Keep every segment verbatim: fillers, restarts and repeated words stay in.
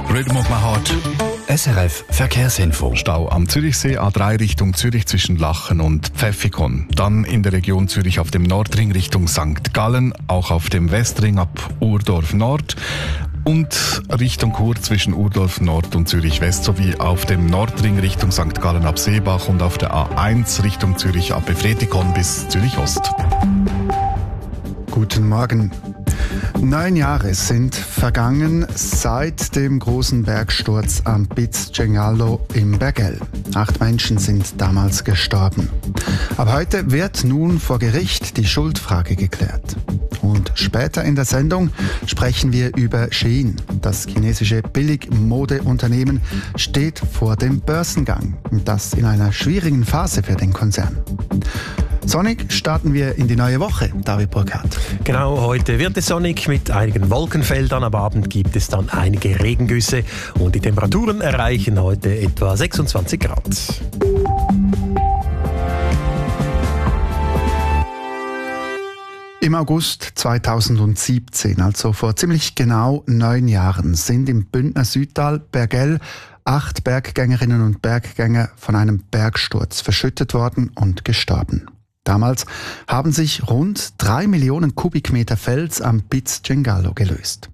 Rhythm of my heart. S R F Verkehrsinfo. Stau am Zürichsee A drei Richtung Zürich zwischen Lachen und Pfäffikon. Dann in der Region Zürich auf dem Nordring Richtung Sankt Gallen, auch auf dem Westring ab Urdorf Nord und Richtung Chur zwischen Urdorf Nord und Zürich West sowie auf dem Nordring Richtung Sankt Gallen ab Seebach und auf der A eins Richtung Zürich ab Befretikon bis Zürich Ost. Guten Morgen. Neun Jahre sind vergangen seit dem großen Bergsturz am Piz Cengalo im Bergell. Acht Menschen sind damals gestorben. Aber heute wird nun vor Gericht die Schuldfrage geklärt. Und später in der Sendung sprechen wir über Shein. Das chinesische Billigmodeunternehmen steht vor dem Börsengang. Und das in einer schwierigen Phase für den Konzern. Sonnig starten wir in die neue Woche, David Burkhardt. Genau, heute wird es sonnig mit einigen Wolkenfeldern. Am Abend gibt es dann einige Regengüsse und die Temperaturen erreichen heute etwa sechsundzwanzig Grad. Im August zweitausendsiebzehn, also vor ziemlich genau neun Jahren, sind im Bündner Südtal Bergell acht Berggängerinnen und Berggänger von einem Bergsturz verschüttet worden und gestorben. Damals haben sich rund drei Millionen Kubikmeter Fels am Piz Cengalo gelöst.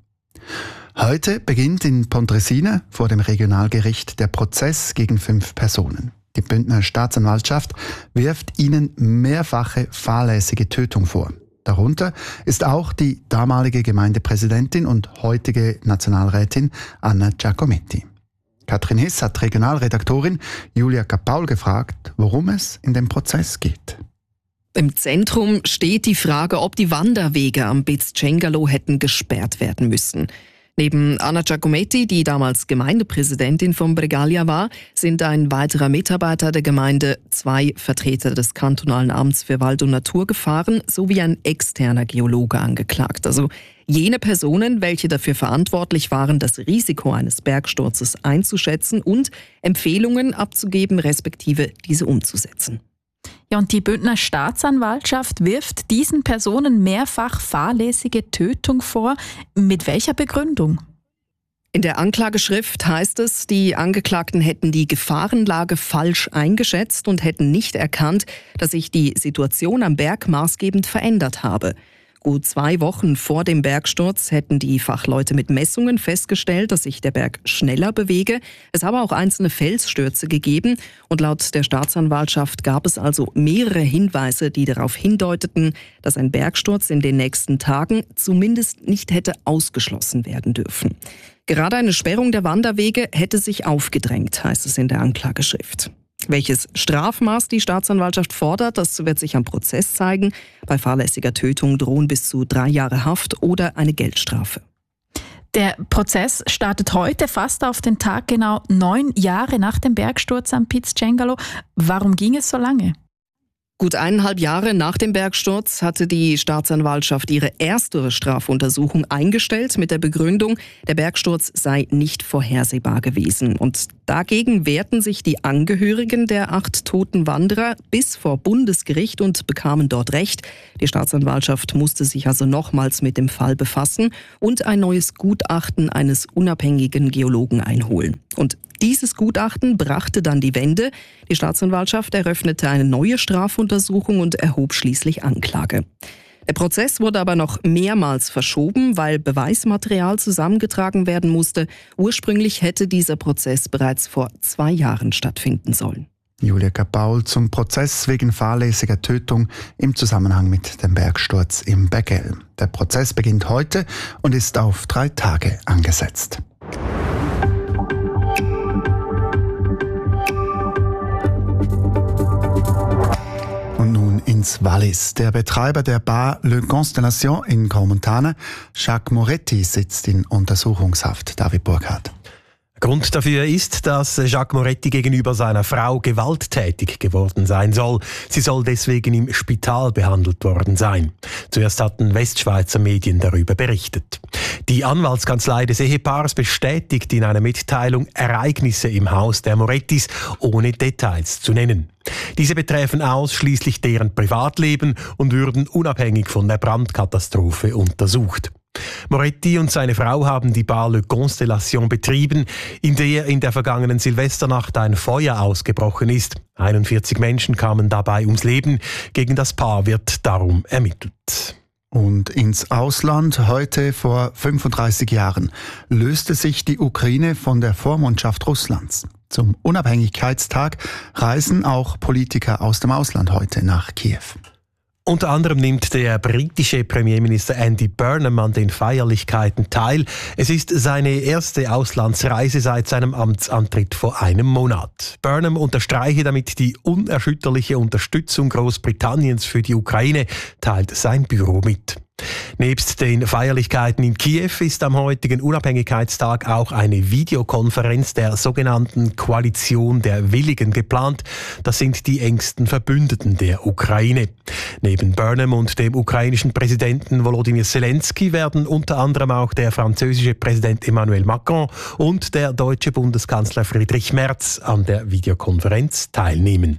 Heute beginnt in Pontresina vor dem Regionalgericht der Prozess gegen fünf Personen. Die Bündner Staatsanwaltschaft wirft ihnen mehrfache fahrlässige Tötung vor. Darunter ist auch die damalige Gemeindepräsidentin und heutige Nationalrätin Anna Giacometti. Katrin Hiss hat Regionalredaktorin Julia Kapaul gefragt, worum es in dem Prozess geht. Im Zentrum steht die Frage, ob die Wanderwege am Piz Cengalo hätten gesperrt werden müssen. Neben Anna Giacometti, die damals Gemeindepräsidentin von Bregaglia war, sind ein weiterer Mitarbeiter der Gemeinde, zwei Vertreter des kantonalen Amts für Wald- und Naturgefahren sowie ein externer Geologe angeklagt. Also jene Personen, welche dafür verantwortlich waren, das Risiko eines Bergsturzes einzuschätzen und Empfehlungen abzugeben, respektive diese umzusetzen. Ja, und die Bündner Staatsanwaltschaft wirft diesen Personen mehrfach fahrlässige Tötung vor. Mit welcher Begründung? In der Anklageschrift heißt es, die Angeklagten hätten die Gefahrenlage falsch eingeschätzt und hätten nicht erkannt, dass sich die Situation am Berg maßgebend verändert habe. Gut zwei Wochen vor dem Bergsturz hätten die Fachleute mit Messungen festgestellt, dass sich der Berg schneller bewege. Es habe auch einzelne Felsstürze gegeben und laut der Staatsanwaltschaft gab es also mehrere Hinweise, die darauf hindeuteten, dass ein Bergsturz in den nächsten Tagen zumindest nicht hätte ausgeschlossen werden dürfen. Gerade eine Sperrung der Wanderwege hätte sich aufgedrängt, heißt es in der Anklageschrift. Welches Strafmaß die Staatsanwaltschaft fordert, das wird sich am Prozess zeigen. Bei fahrlässiger Tötung drohen bis zu drei Jahre Haft oder eine Geldstrafe. Der Prozess startet heute, fast auf den Tag genau neun Jahre nach dem Bergsturz am Piz Cengalo. Warum ging es so lange? Gut eineinhalb Jahre nach dem Bergsturz hatte die Staatsanwaltschaft ihre erste Strafuntersuchung eingestellt mit der Begründung, der Bergsturz sei nicht vorhersehbar gewesen. Und dagegen wehrten sich die Angehörigen der acht toten Wanderer bis vor Bundesgericht und bekamen dort Recht. Die Staatsanwaltschaft musste sich also nochmals mit dem Fall befassen und ein neues Gutachten eines unabhängigen Geologen einholen. Und dieses Gutachten brachte dann die Wende. Die Staatsanwaltschaft eröffnete eine neue Strafuntersuchung und erhob schließlich Anklage. Der Prozess wurde aber noch mehrmals verschoben, weil Beweismaterial zusammengetragen werden musste. Ursprünglich hätte dieser Prozess bereits vor zwei Jahren stattfinden sollen. Julia Kapaul zum Prozess wegen fahrlässiger Tötung im Zusammenhang mit dem Bergsturz im Bergell. Der Prozess beginnt heute und ist auf drei Tage angesetzt. Und nun ins Wallis. Der Betreiber der Bar Le Constellation in Graumontana, Jacques Moretti, sitzt in Untersuchungshaft. David Burkhardt. Grund dafür ist, dass Jacques Moretti gegenüber seiner Frau gewalttätig geworden sein soll. Sie soll deswegen im Spital behandelt worden sein. Zuerst hatten Westschweizer Medien darüber berichtet. Die Anwaltskanzlei des Ehepaars bestätigt in einer Mitteilung Ereignisse im Haus der Morettis, ohne Details zu nennen. Diese betreffen ausschließlich deren Privatleben und würden unabhängig von der Brandkatastrophe untersucht. Moretti und seine Frau haben die Bar Le Constellation betrieben, in der in der vergangenen Silvesternacht ein Feuer ausgebrochen ist. einundvierzig Menschen kamen dabei ums Leben. Gegen das Paar wird darum ermittelt. Und ins Ausland. Heute vor fünfunddreißig Jahren löste sich die Ukraine von der Vormundschaft Russlands. Zum Unabhängigkeitstag reisen auch Politiker aus dem Ausland heute nach Kiew. Unter anderem nimmt der britische Premierminister Andy Burnham an den Feierlichkeiten teil. Es ist seine erste Auslandsreise seit seinem Amtsantritt vor einem Monat. Burnham unterstreiche damit die unerschütterliche Unterstützung Großbritanniens für die Ukraine, teilt sein Büro mit. Nebst den Feierlichkeiten in Kiew ist am heutigen Unabhängigkeitstag auch eine Videokonferenz der sogenannten Koalition der Willigen geplant. Das sind die engsten Verbündeten der Ukraine. Neben Burnham und dem ukrainischen Präsidenten Volodymyr Zelensky werden unter anderem auch der französische Präsident Emmanuel Macron und der deutsche Bundeskanzler Friedrich Merz an der Videokonferenz teilnehmen.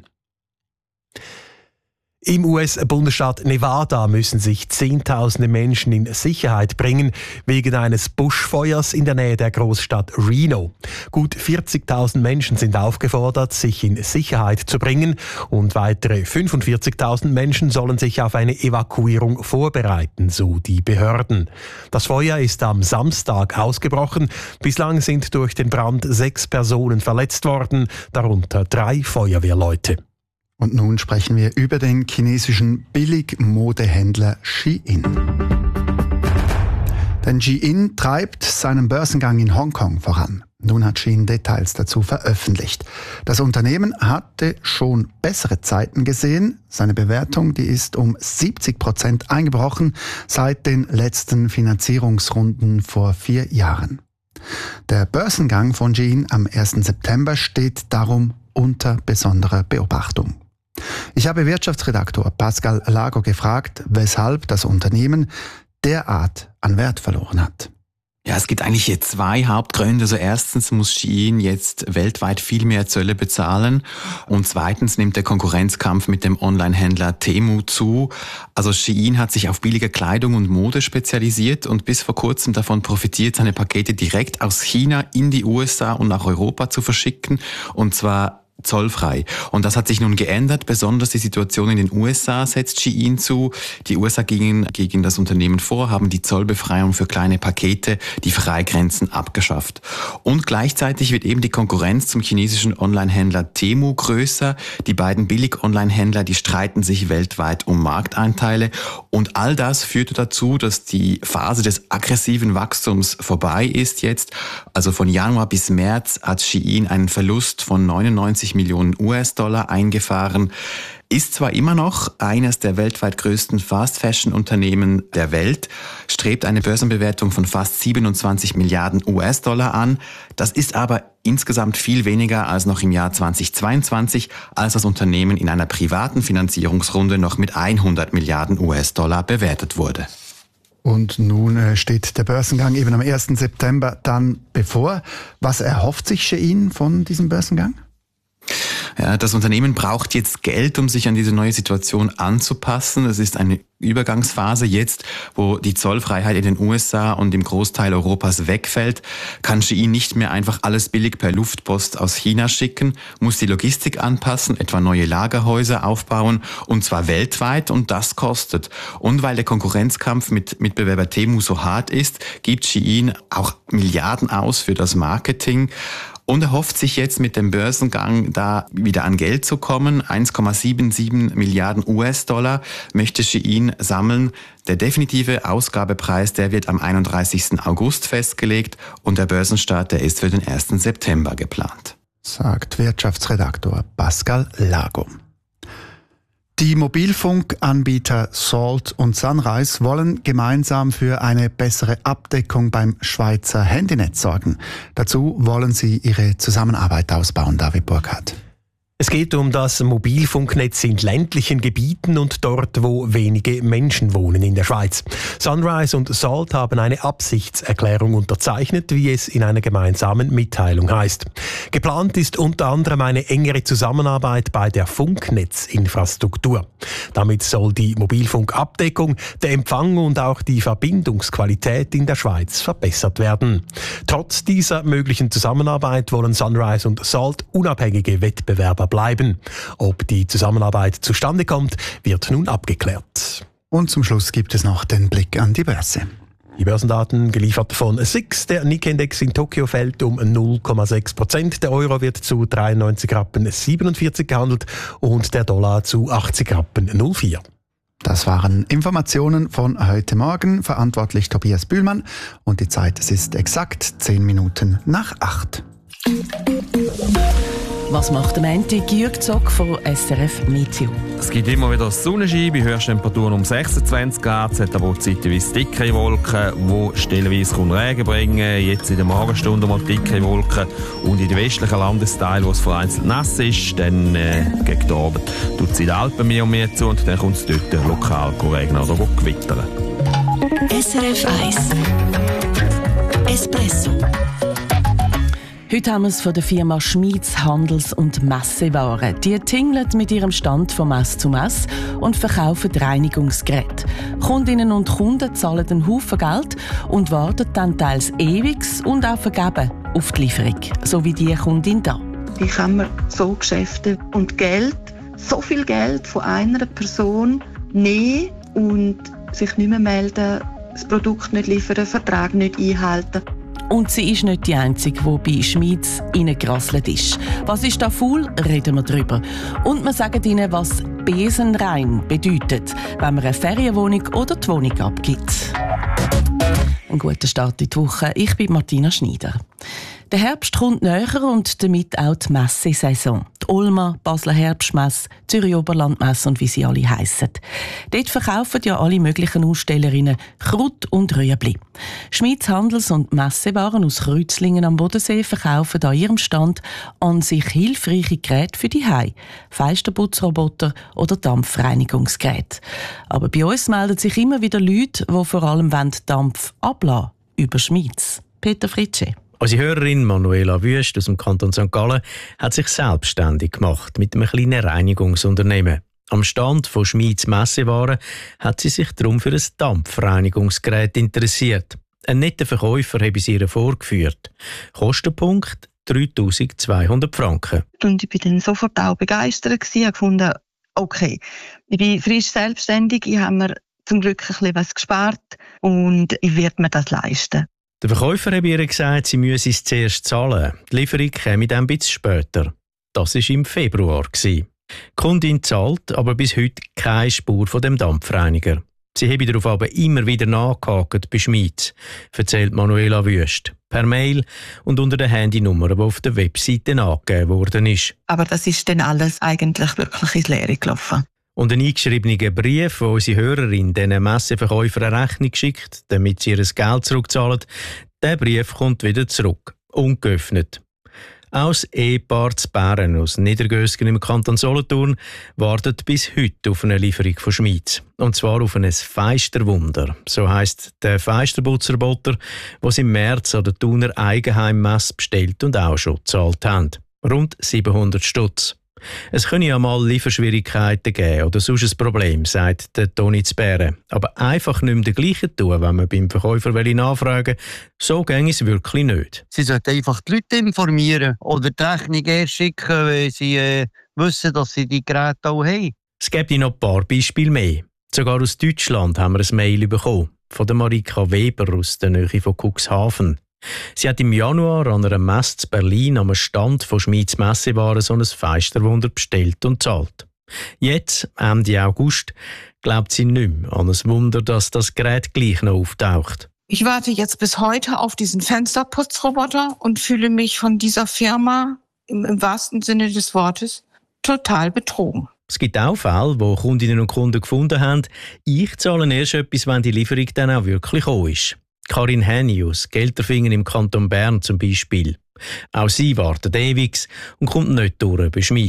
Im U S-Bundesstaat Nevada müssen sich Zehntausende Menschen in Sicherheit bringen wegen eines Buschfeuers in der Nähe der Großstadt Reno. Gut vierzigtausend Menschen sind aufgefordert, sich in Sicherheit zu bringen, und weitere fünfundvierzigtausend Menschen sollen sich auf eine Evakuierung vorbereiten, so die Behörden. Das Feuer ist am Samstag ausgebrochen. Bislang sind durch den Brand sechs Personen verletzt worden, darunter drei Feuerwehrleute. Und nun sprechen wir über den chinesischen Billigmodehändler Shein. Denn Shein treibt seinen Börsengang in Hongkong voran. Nun hat Shein Details dazu veröffentlicht. Das Unternehmen hatte schon bessere Zeiten gesehen. Seine Bewertung, die ist um siebzig Prozent eingebrochen seit den letzten Finanzierungsrunden vor vier Jahren. Der Börsengang von Shein am ersten September steht darum unter besonderer Beobachtung. Ich habe Wirtschaftsredaktor Pascal Lago gefragt, weshalb das Unternehmen derart an Wert verloren hat. Ja, es gibt eigentlich hier zwei Hauptgründe. Also erstens muss Shein jetzt weltweit viel mehr Zölle bezahlen, und zweitens nimmt der Konkurrenzkampf mit dem Online-Händler Temu zu. Also Shein hat sich auf billige Kleidung und Mode spezialisiert und bis vor kurzem davon profitiert, seine Pakete direkt aus China in die U S A und nach Europa zu verschicken, und zwar zollfrei. Und das hat sich nun geändert. Besonders die Situation in den U S A setzt Shein zu. Die U S A gingen gegen das Unternehmen vor, haben die Zollbefreiung für kleine Pakete, die Freigrenzen, abgeschafft. Und gleichzeitig wird eben die Konkurrenz zum chinesischen Online-Händler Temu größer. Die beiden Billig-Online-Händler, die streiten sich weltweit um Markteinteile. Und all das führte dazu, dass die Phase des aggressiven Wachstums vorbei ist jetzt. Also von Januar bis März hat Shein einen Verlust von neunundneunzig Millionen U S-Dollar eingefahren. Ist zwar immer noch eines der weltweit größten Fast-Fashion-Unternehmen der Welt, strebt eine Börsenbewertung von fast siebenundzwanzig Milliarden U S-Dollar an. Das ist aber insgesamt viel weniger als noch im Jahr zweitausendzweiundzwanzig, als das Unternehmen in einer privaten Finanzierungsrunde noch mit hundert Milliarden U S-Dollar bewertet wurde. Und nun steht der Börsengang eben am ersten September dann bevor. Was erhofft sich Shein von diesem Börsengang? Ja, das Unternehmen braucht jetzt Geld, um sich an diese neue Situation anzupassen. Es ist eine Übergangsphase jetzt, wo die Zollfreiheit in den U S A und im Großteil Europas wegfällt, kann Shein nicht mehr einfach alles billig per Luftpost aus China schicken, muss die Logistik anpassen, etwa neue Lagerhäuser aufbauen, und zwar weltweit, und das kostet. Und weil der Konkurrenzkampf mit Mitbewerber Temu so hart ist, gibt Shein auch Milliarden aus für das Marketing. Und er hofft sich jetzt mit dem Börsengang da wieder an Geld zu kommen. eins Komma siebenundsiebzig Milliarden U S-Dollar möchte Shein sammeln. Der definitive Ausgabepreis, der wird am einunddreißigsten August festgelegt, und der Börsenstart, der ist für den ersten September geplant. Sagt Wirtschaftsredaktor Pascal Lago. Die Mobilfunkanbieter Salt und Sunrise wollen gemeinsam für eine bessere Abdeckung beim Schweizer Handynetz sorgen. Dazu wollen sie ihre Zusammenarbeit ausbauen, David Burkhardt. Es geht um das Mobilfunknetz in ländlichen Gebieten und dort, wo wenige Menschen wohnen in der Schweiz. Sunrise und Salt haben eine Absichtserklärung unterzeichnet, wie es in einer gemeinsamen Mitteilung heißt. Geplant ist unter anderem eine engere Zusammenarbeit bei der Funknetzinfrastruktur. Damit soll die Mobilfunkabdeckung, der Empfang und auch die Verbindungsqualität in der Schweiz verbessert werden. Trotz dieser möglichen Zusammenarbeit wollen Sunrise und Salt unabhängige Wettbewerber bleiben. Ob die Zusammenarbeit zustande kommt, wird nun abgeklärt. Und zum Schluss gibt es noch den Blick an die Börse. Die Börsendaten geliefert von S I X. Der Nikkei-Index in Tokio fällt um null Komma sechs Prozent. Der Euro wird zu dreiundneunzig Rappen siebenundvierzig gehandelt und der Dollar zu achtzig Rappen null Komma vier. Das waren Informationen von heute Morgen. Verantwortlich Tobias Bühlmann. Und die Zeit, es ist exakt zehn Minuten nach acht. Was macht der Montag? Jürg Zock von S R F Meteo. Es gibt immer wieder Sonnenschein, bei Höchsttemperaturen um sechsundzwanzig Grad. Es hat aber auch zeitweise dickere Wolken, die stellenweise Regen bringen. Jetzt in der Morgenstunde mal dickere Wolken. Und in den westlichen Landesteilen, wo es vereinzelt nass ist, dann äh, gegen den Abend tut es in den Alpen mehr und mehr zu und dann kommt es dort lokal regnen oder gewittern. S R F eins Espresso. Heute haben wir es von der Firma Schmieds Handels- und Messewaren. Die tingelt mit ihrem Stand von Mess zu Mess und verkaufen Reinigungsgeräte. Kundinnen und Kunden zahlen einen Haufen Geld und warten dann teils ewig und auch vergeben auf die Lieferung. So wie die Kundin da. Wie kann man so Geschäfte und Geld, so viel Geld von einer Person nehmen und sich nicht mehr melden, das Produkt nicht liefern, den Vertrag nicht einhalten? Und sie ist nicht die Einzige, die bei Schmieds reingerasselt ist. Was ist da faul? Reden wir drüber. Und wir sagen Ihnen, was besenrein bedeutet, wenn man eine Ferienwohnung oder die Wohnung abgibt. Ein guter Start in die Woche. Ich bin Martina Schneider. Der Herbst kommt näher und damit auch die Messesaison. Die Ulmer, Basler Herbstmesse, Zürich Oberlandmesse und wie sie alle heissen. Dort verkaufen ja alle möglichen Ausstellerinnen Kraut und Rüebli. Schmieds Handels- und Messewaren aus Kreuzlingen am Bodensee verkaufen an ihrem Stand an sich hilfreiche Geräte für die Hei, Fensterputzroboter oder Dampfreinigungsgeräte. Aber bei uns melden sich immer wieder Leute, die vor allem Dampf ablassen über Schmieds. Peter Fritsche. Unsere Hörerin Manuela Wüst aus dem Kanton Sankt Gallen hat sich selbstständig gemacht mit einem kleinen Reinigungsunternehmen. Am Stand von Schmieds Messewaren hat sie sich darum für ein Dampfreinigungsgerät interessiert. Ein netter Verkäufer habe sie ihr vorgeführt. Kostenpunkt dreitausendzweihundert Franken. Und ich war dann sofort auch begeistert gewesen. Ich habe gefunden, okay, ich bin frisch selbstständig, ich habe mir zum Glück ein bisschen was gespart und ich werde mir das leisten. Der Verkäufer hat ihr gesagt, sie müsse es zuerst zahlen. Die Lieferung käme dann ein bisschen später. Das war im Februar. Die Kundin zahlt aber bis heute keine Spur von dem Dampfreiniger. Sie habe darauf aber immer wieder nachgehakt bei Schmieds, erzählt Manuela Wüst. Per Mail und unter der Handynummer, die auf der Webseite angegeben worden ist. Aber das ist dann alles eigentlich wirklich ins Leere gelaufen. Und einen eingeschriebenen Brief, wo unsere Hörerin diesen Messeverkäufer eine Rechnung schickt, damit sie ihr Geld zurückzahlen. Der Brief kommt wieder zurück, ungeöffnet. Auch das Ehepaar zu Bären aus Niedergösgen im Kanton Solothurn wartet bis heute auf eine Lieferung von Schmieds. Und zwar auf ein Feisterwunder. So heisst der Feisterputzroboter, den sie im März an der Thuner Eigenheimmesse bestellt und auch schon gezahlt haben. Rund siebenhundert Stutz. Es können ja mal Lieferschwierigkeiten geben oder sonst ein Problem, sagt der Toni Zbären. Aber einfach nicht mehr das Gleiche tun, wenn man beim Verkäufer nachfragen will. So geht es wirklich nicht. Sie sollten einfach die Leute informieren oder die Rechnung erst schicken, weil sie äh, wissen, dass sie die Geräte auch haben. Es gibt noch ein paar Beispiele mehr. Sogar aus Deutschland haben wir ein Mail bekommen. Von der Marika Weber aus der Nähe von Cuxhaven. Sie hat im Januar an einer Messe in Berlin am Stand von Schmieds Messewaren so ein Feisterwunder bestellt und zahlt. Jetzt, Ende August, glaubt sie nicht mehr an ein Wunder, dass das Gerät gleich noch auftaucht. Ich warte jetzt bis heute auf diesen Fensterputzroboter und fühle mich von dieser Firma im, im wahrsten Sinne des Wortes total betrogen. Es gibt auch Fälle, wo Kundinnen und Kunden gefunden haben, ich zahle erst etwas, wenn die Lieferung dann auch wirklich gekommen ist. Karin Henny aus Gelterfingen im Kanton Bern zum Beispiel. Auch sie wartet ewig und kommt nicht durch bei Schmieds.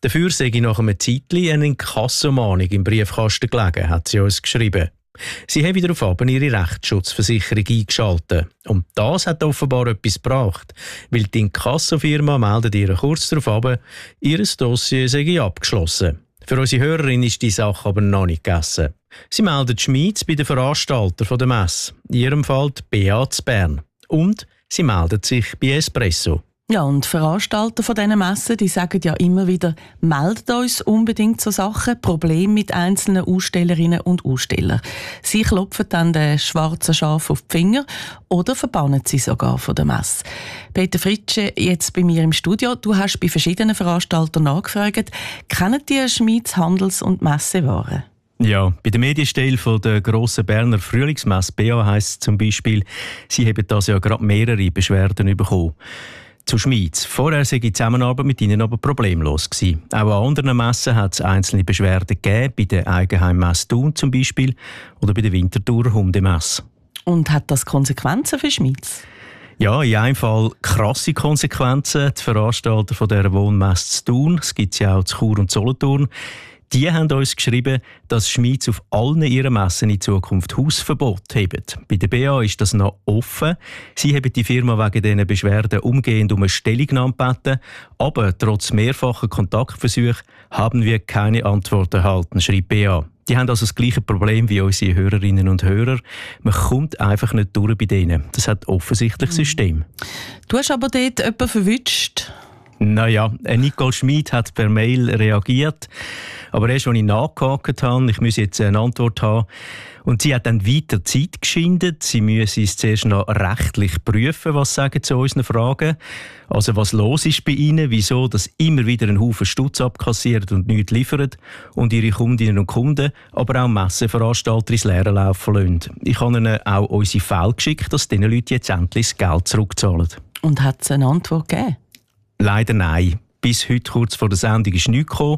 Dafür sei nach einem Zeitchen eine Inkassomahnung im Briefkasten gelegen, hat sie uns geschrieben. Sie haben daraufhin ihre Rechtsschutzversicherung eingeschaltet. Und das hat offenbar etwas gebracht, weil die Inkassofirma meldet ihr kurz darauf, ihr Dossier sei abgeschlossen. Für unsere Hörerin ist die Sache aber noch nicht gegessen. Sie meldet Schmieds bei den Veranstaltern der Messe, in ihrem Fall die B A zu Bern. Und sie meldet sich bei Espresso. Ja, und Veranstalter von diesen Messen, die sagen ja immer wieder, meldet uns unbedingt so Sachen, Probleme mit einzelnen Ausstellerinnen und Ausstellern. Sie klopfen dann den schwarzen Schaf auf die Finger oder verbannen sie sogar von der Messe. Peter Fritsche, jetzt bei mir im Studio. Du hast bei verschiedenen Veranstaltern nachgefragt. Kennen die Schmieds Handels- und Messewaren? Ja, bei der Medienstelle von der grossen Berner Frühlingsmesse B A heisst es zum Beispiel, sie haben das ja gerade mehrere Beschwerden bekommen. Zu Schmieds. Vorher sei die Zusammenarbeit mit ihnen aber problemlos gewesen. Auch an anderen Messen hat es einzelne Beschwerden gegeben, bei der Eigenheimmesse Thun zum Beispiel oder bei der Winterthur Hundemesse. Und hat das Konsequenzen für Schmieds? Ja, in einem Fall krasse Konsequenzen. Die Veranstalter von dieser Wohnmesse zu Thun, es gibt ja auch zu Chur und Solothurn, die haben uns geschrieben, dass Schmieds auf allen ihren Messen in Zukunft Hausverbot haben. Bei der B A ist das noch offen. Sie haben die Firma wegen diesen Beschwerden umgehend um eine Stellungnahme gebeten. Aber trotz mehrfacher Kontaktversuche haben wir keine Antwort erhalten, schreibt B A. Die haben also das gleiche Problem wie unsere Hörerinnen und Hörer. Man kommt einfach nicht durch bei denen. Das hat offensichtlich System. Du hast aber dort jemanden verwünscht. Naja, Nicole Schmid hat per Mail reagiert. Aber erst, als ich nachgehakt habe, ich muss jetzt eine Antwort haben. Und sie hat dann weiter Zeit geschindet. Sie müsse es zuerst noch rechtlich prüfen, was sagen zu unseren Fragen. Also was los ist bei ihnen, wieso dass immer wieder ein Haufen Stutz abkassiert und nichts liefert und ihre Kundinnen und Kunden, aber auch Messeveranstalter ins Leere laufen lassen. Ich habe ihnen auch unsere Fälle geschickt, dass diesen Leuten jetzt endlich das Geld zurückzahlen. Und hat es eine Antwort gegeben? Leider nein. Bis heute kurz vor der Sendung ist nichts gekommen.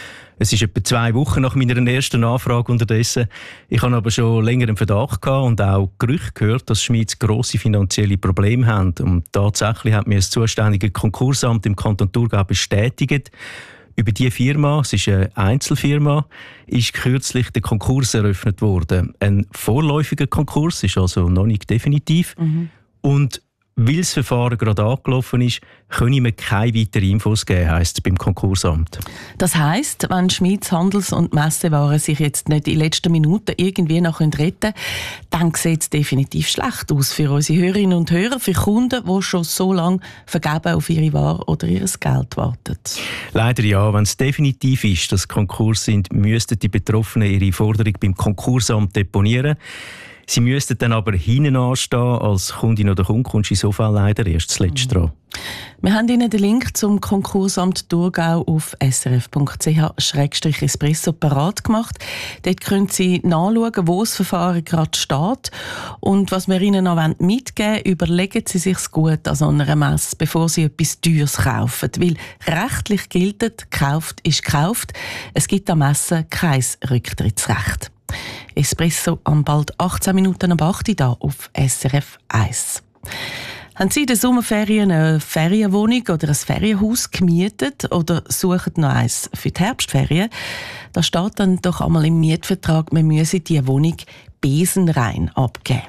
Es ist etwa zwei Wochen nach meiner ersten Anfrage unterdessen. Ich habe aber schon länger einen Verdacht gehabt und auch Gerüchte gehört, dass Schmieds grosse finanzielle Probleme haben. Und tatsächlich hat mir das zuständige Konkursamt im Kanton Thurgau bestätigt, über diese Firma, es ist eine Einzelfirma, ist kürzlich der Konkurs eröffnet worden. Ein vorläufiger Konkurs, ist also noch nicht definitiv. Mhm. Und weil das Verfahren gerade angelaufen ist, können wir keine weiteren Infos geben, heisst es beim Konkursamt. Das heisst, wenn Schmieds Handels- und Messewaren sich jetzt nicht in den letzten Minuten irgendwie noch retten können, dann sieht es definitiv schlecht aus für unsere Hörerinnen und Hörer, für Kunden, die schon so lange vergeben auf ihre Ware oder ihr Geld warten. Leider ja. Wenn es definitiv ist, dass Konkurs sind, müssten die Betroffenen ihre Forderung beim Konkursamt deponieren. Sie müssten dann aber hinten anstehen. Als Kundin oder Kunde kommst du in so Fall leider erst zuletzt dran. Wir haben Ihnen den Link zum Konkursamt Thurgau auf s r f punkt c h schrägstrich espresso parat gemacht. Dort können Sie nachschauen, wo das Verfahren gerade steht. Und was wir Ihnen noch mitgeben wollen, überlegen Sie sich gut an so einer Messe, bevor Sie etwas Teures kaufen. Weil rechtlich gilt, gekauft ist gekauft. Es gibt an Messen kein Rücktrittsrecht. Espresso am bald achtzehn Minuten ab acht Uhr auf S R F eins. Haben Sie in den Sommerferien eine Ferienwohnung oder ein Ferienhaus gemietet oder suchen noch eins für die Herbstferien? Da steht dann doch einmal im Mietvertrag, man müsse die Wohnung besenrein abgeben.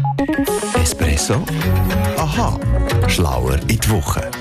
Espresso? Aha, schlauer in die Woche.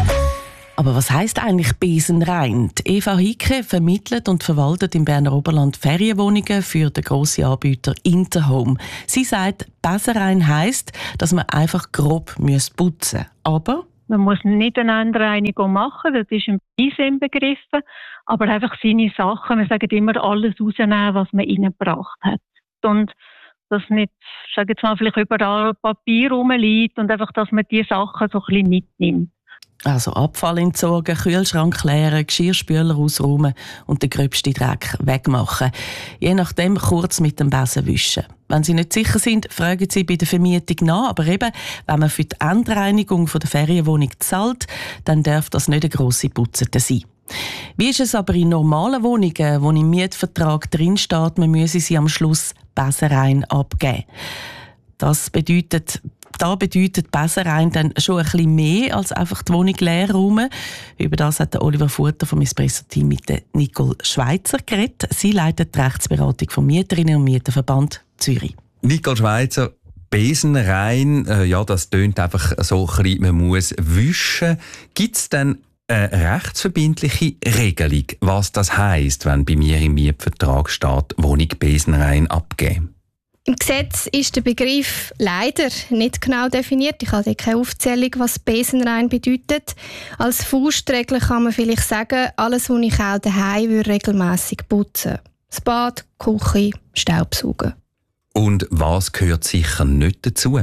Aber was heisst eigentlich besenrein? Die Eva Hicke vermittelt und verwaltet im Berner Oberland Ferienwohnungen für den grossen Anbieter Interhome. Sie sagt, besenrein heisst, dass man einfach grob putzen muss. Aber man muss nicht eine Endreinigung machen, das ist im Preis inbegriffen, aber einfach seine Sachen, wir sagen immer, alles rausnehmen, was man reingebracht hat. Und dass nicht, ich sage jetzt mal, vielleicht überall Papier rumliegt und einfach, dass man die Sachen so ein bisschen mitnimmt. Also Abfall entsorgen, Kühlschrank leeren, Geschirrspüler ausräumen und den gröbsten Dreck wegmachen. Je nachdem kurz mit dem Besen wischen. Wenn Sie nicht sicher sind, fragen Sie bei der Vermietung nach. Aber eben, wenn man für die Endreinigung der Ferienwohnung zahlt, dann darf das nicht eine grosse Putzete sein. Wie ist es aber in normalen Wohnungen, wo im Mietvertrag drinsteht, man müsse sie am Schluss besenrein abgeben? Das bedeutet, Da bedeutet Besenrein dann schon ein bisschen mehr als einfach die Wohnung leer räumen. Über das hat Oliver Futter vom Espresso-Team mit der Nicole Schweizer geredet. Sie leitet die Rechtsberatung vom Mieterinnen- und Mieterverband Zürich. Nicole Schweizer, Besenrein, äh, ja, das tönt einfach so ein bisschen, man muss wischen. Gibt es denn eine rechtsverbindliche Regelung, was das heisst, wenn bei mir im Mietvertrag steht, Wohnung besenrein abgeben? Im Gesetz ist der Begriff leider nicht genau definiert. Ich habe keine Aufzählung, was besenrein bedeutet. Als Faustregel kann man vielleicht sagen, alles, was ich auch daheim würde, regelmässig putzen. Das Bad, die Küche, Staubsaugen. Und was gehört sicher nicht dazu?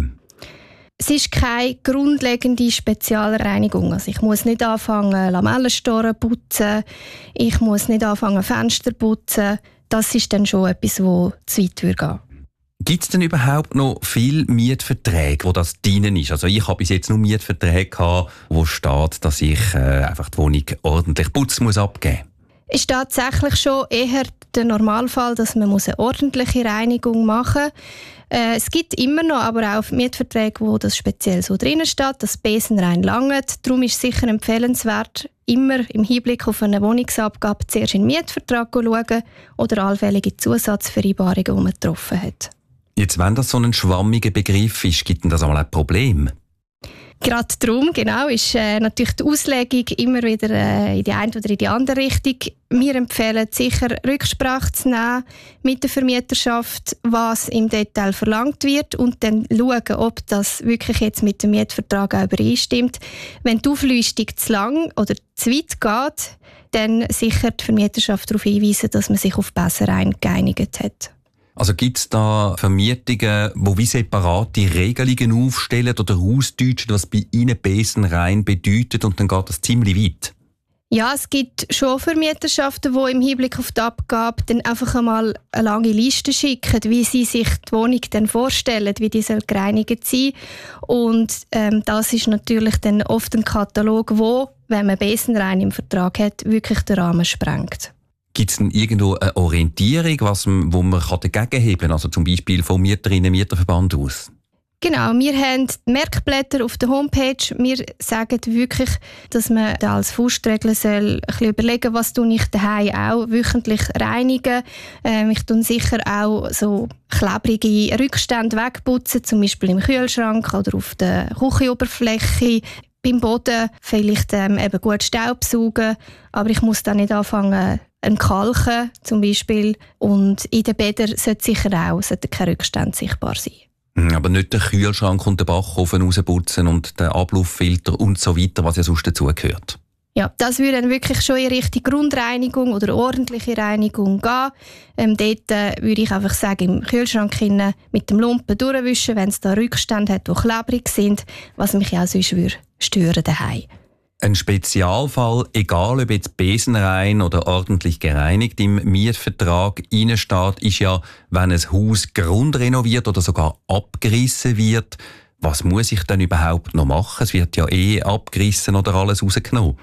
Es ist keine grundlegende Spezialreinigung. Also ich muss nicht anfangen, Lamellenstoren zu putzen. Ich muss nicht anfangen, Fenster zu putzen. Das ist dann schon etwas, das zu weit gehen würde. Gibt es denn überhaupt noch viele Mietverträge, wo das drin ist? Also ich habe bis jetzt nur Mietverträge gehabt, wo steht, dass ich äh, einfach die Wohnung ordentlich putzen muss abgeben. Es ist tatsächlich schon eher der Normalfall, dass man eine ordentliche Reinigung machen muss. Äh, es gibt immer noch aber auch Mietverträge, wo das speziell so drin steht, dass Besenrein langt. Darum ist es sicher empfehlenswert, immer im Hinblick auf eine Wohnungsabgabe zuerst in den Mietvertrag zu schauen oder allfällige Zusatzvereinbarungen, die man getroffen hat. Jetzt, wenn das so ein schwammiger Begriff ist, gibt denn das einmal ein Problem? Gerade darum, genau, ist äh, natürlich die Auslegung immer wieder äh, in die eine oder in die andere Richtung. Wir empfehlen sicher, Rücksprache zu nehmen mit der Vermieterschaft, was im Detail verlangt wird und dann schauen, ob das wirklich jetzt mit dem Mietvertrag auch übereinstimmt. Wenn die Auflistung zu lang oder zu weit geht, dann sicher die Vermieterschaft darauf hinweisen, dass man sich auf Besenrein geeinigt hat. Also gibt es da Vermietungen, die wie separate Regelungen aufstellen oder ausdeutschen, was bei ihnen Besenrein bedeutet und dann geht das ziemlich weit? Ja, es gibt schon Vermieterschaften, die im Hinblick auf die Abgabe dann einfach einmal eine lange Liste schicken, wie sie sich die Wohnung dann vorstellen, wie die soll gereinigt sein. Und ähm, das ist natürlich dann oft ein Katalog, wo, wenn man Besenrein im Vertrag hat, wirklich den Rahmen sprengt. Gibt es denn irgendwo eine Orientierung, was man, wo man dagegen heben kann? Also zum Beispiel vom Mieterinnen- und Mieterverband aus? Genau, wir haben Merkblätter auf der Homepage. Wir sagen wirklich, dass man da als Faustregel soll ein bisschen überlegen, was ich daheim auch wöchentlich reinigen. Ähm, ich tue sicher auch so klebrige Rückstände wegputzen, zum Beispiel im Kühlschrank oder auf der Küchenoberfläche. Beim Boden vielleicht ähm, eben gut Staubsaugen, aber ich muss dann nicht anfangen, ein Kalken zum Beispiel. Und in den Bädern sollte sicher auch sollte kein Rückstand sichtbar sein. Aber nicht den Kühlschrank und den Backofen rausputzen und den Ablauffilter und so weiter, was ja sonst dazugehört. Ja, das würde dann wirklich schon in Richtung Grundreinigung oder ordentliche Reinigung gehen. Ähm, dort äh, würde ich einfach sagen, im Kühlschrank hinein mit dem Lumpen durchwischen, wenn es da Rückstände hat, die klebrig sind, was mich ja auch sonst würde stören daheim. Ein Spezialfall, egal ob jetzt besenrein oder ordentlich gereinigt im Mietvertrag reinsteht, ist ja, wenn ein Haus grundrenoviert oder sogar abgerissen wird. Was muss ich denn überhaupt noch machen? Es wird ja eh abgerissen oder alles rausgenommen.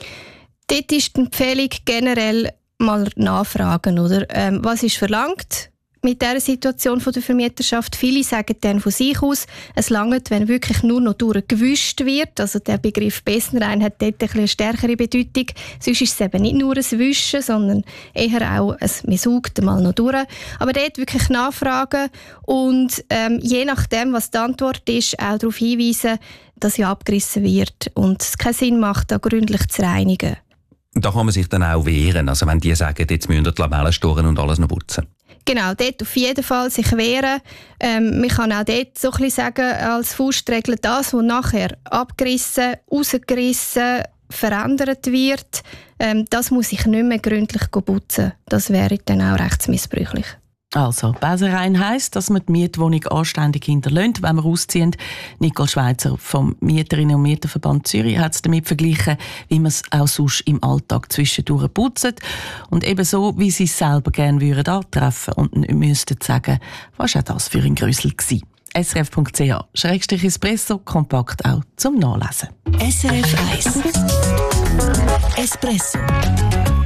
Dort ist die Empfehlung generell mal nachfragen, oder? Ähm, was ist verlangt mit dieser Situation von der Vermieterschaft? Viele sagen dann von sich aus, es langt, wenn wirklich nur noch durchgewischt wird. Also der Begriff Besenrein hat dort ein eine stärkere Bedeutung. Sonst ist es eben nicht nur ein Wischen, sondern eher auch ein, man saugt mal noch durch. Aber dort wirklich nachfragen und ähm, je nachdem, was die Antwort ist, auch darauf hinweisen, dass ja abgerissen wird und es keinen Sinn macht, da gründlich zu reinigen. Da kann man sich dann auch wehren, also wenn die sagen, jetzt müssen die Lamellen storen und alles noch putzen. Genau, dort auf jeden Fall sich wehren. Ähm, man kann auch dort so ein bisschen sagen, als Faustregel, das, was nachher abgerissen, rausgerissen, verändert wird, ähm, das muss ich nicht mehr gründlich putzen. Das wäre dann auch rechtsmissbräuchlich. Also, Besenrein heisst, dass man die Mietwohnung anständig hinterlässt, wenn man ausziehen. Nicole Schweizer vom Mieterinnen- und Mieterverband Zürich hat es damit verglichen, wie man es auch sonst im Alltag zwischendurch putzt. Und eben so, wie sie es selber gerne würden antreffen und nicht müssten sagen, was war das für ein Grüssel gewesen. S R F Punkt C H Schrägstrich Espresso, kompakt auch zum Nachlesen. S R F eins Espresso